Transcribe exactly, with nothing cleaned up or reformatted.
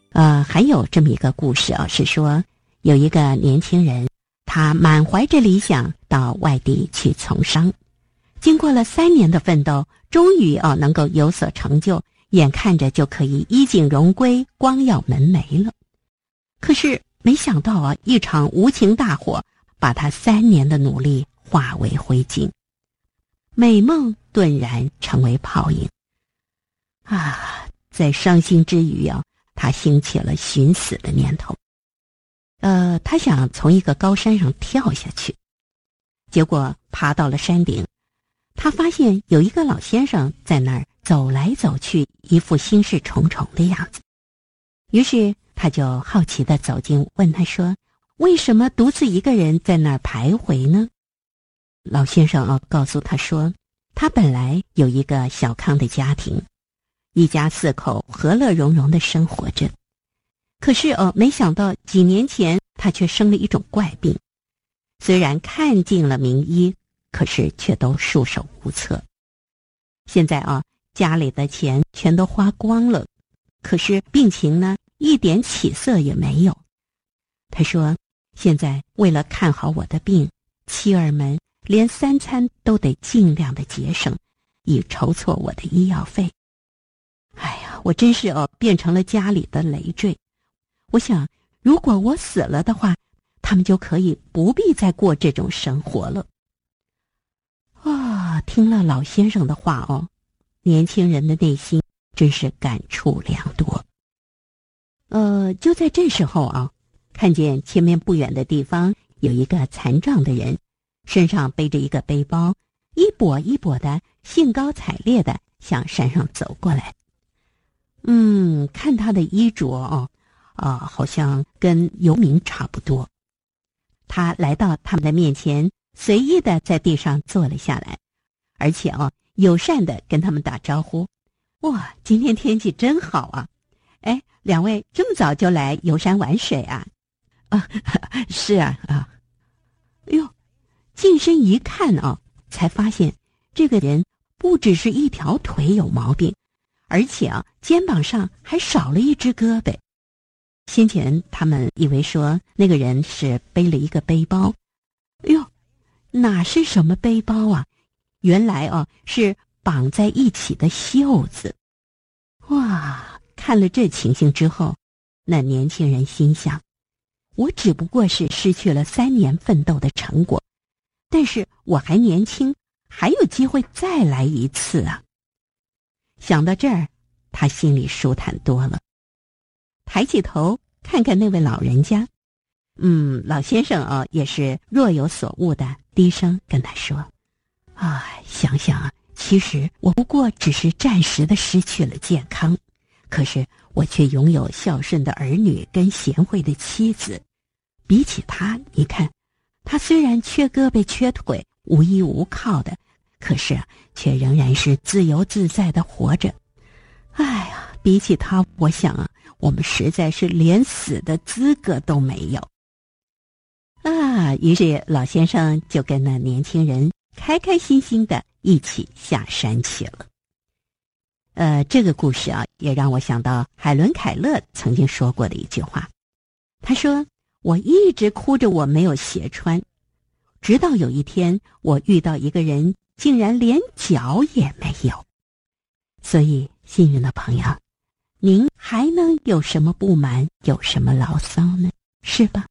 呃，还有这么一个故事啊，是说有一个年轻人，他满怀着理想到外地去从商，经过了三年的奋斗，终于啊能够有所成就，眼看着就可以衣锦荣归、光耀门楣了。可是没想到啊，一场无情大火把他三年的努力化为灰烬，美梦顿然成为泡影。啊，在伤心之余啊，他兴起了寻死的念头。呃，他想从一个高山上跳下去，结果爬到了山顶，他发现有一个老先生在那儿走来走去，一副心事重重的样子。于是他就好奇地走近，问他说：“为什么独自一个人在那儿徘徊呢？”老先生啊，告诉他说，他本来有一个小康的家庭，一家四口和乐融融地生活着。可是哦，没想到几年前他却生了一种怪病，虽然看尽了名医，可是却都束手无策。现在啊，家里的钱全都花光了，可是病情呢，一点起色也没有。他说，现在为了看好我的病，妻儿们连三餐都得尽量的节省，以筹措我的医药费。哎呀，我真是哦，变成了家里的累赘。我想，如果我死了的话，他们就可以不必再过这种生活了。啊，听了老先生的话哦，年轻人的内心真是感触良多。呃，就在这时候啊，看见前面不远的地方有一个残障的人，身上背着一个背包，一跛一跛的，兴高采烈的向山上走过来。嗯，看他的衣着哦，啊，好像跟游民差不多。他来到他们的面前，随意的在地上坐了下来，而且哦，友善的跟他们打招呼。哇，今天天气真好啊！哎，两位这么早就来游山玩水啊？啊，是啊啊。哎呦，近身一看啊，才发现这个人不只是一条腿有毛病，而且啊，肩膀上还少了一只胳膊。先前他们以为说那个人是背了一个背包，哎呦，哪是什么背包啊？原来啊，是绑在一起的袖子。哇，看了这情形之后，那年轻人心想，我只不过是失去了三年奋斗的成果，但是我还年轻，还有机会再来一次啊。想到这儿，他心里舒坦多了，抬起头看看那位老人家。嗯，老先生啊，也是若有所悟的低声跟他说，啊，想想啊，其实我不过只是暂时的失去了健康，可是我却拥有孝顺的儿女跟贤惠的妻子。比起他，你看，他虽然缺胳膊缺腿，无依无靠的，可是啊，却仍然是自由自在的活着。哎呀，比起他，我想啊，我们实在是连死的资格都没有。啊，于是老先生就跟那年轻人开开心心的一起下山去了。呃，这个故事啊，也让我想到海伦·凯勒曾经说过的一句话。他说，我一直哭着我没有鞋穿，直到有一天我遇到一个人竟然连脚也没有。所以幸运的朋友，您还能有什么不满，有什么牢骚呢？是吧？